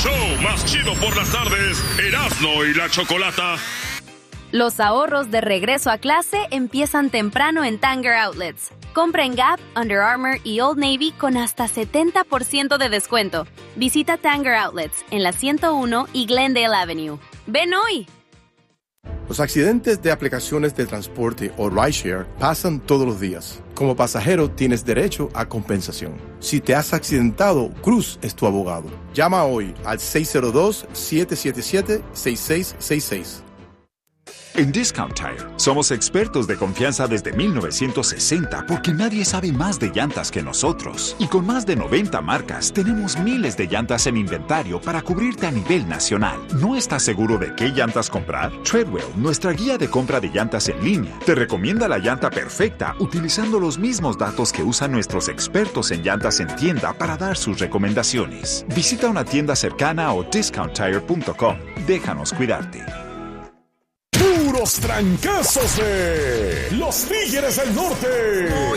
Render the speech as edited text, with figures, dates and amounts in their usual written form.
show más chido por las tardes, Erasmo y la Chocolata. Los ahorros de regreso a clase empiezan temprano en Tanger Outlets. Compra en Gap, Under Armour y Old Navy con hasta 70% de descuento. Visita Tanger Outlets en la 101 y Glendale Avenue. ¡Ven hoy! Los accidentes de aplicaciones de transporte o rideshare pasan todos los días. Como pasajero tienes derecho a compensación. Si te has accidentado, Cruz es tu abogado. Llama hoy al 602-777-6666. En Discount Tire somos expertos de confianza desde 1960 porque nadie sabe más de llantas que nosotros. Y con más de 90 marcas tenemos miles de llantas en inventario para cubrirte a nivel nacional. ¿No estás seguro de qué llantas comprar? Treadwell, nuestra guía de compra de llantas en línea, te recomienda la llanta perfecta utilizando los mismos datos que usan nuestros expertos en llantas en tienda para dar sus recomendaciones. Visita una tienda cercana o discounttire.com. Déjanos cuidarte. Puros trancazos de los Tigres del Norte.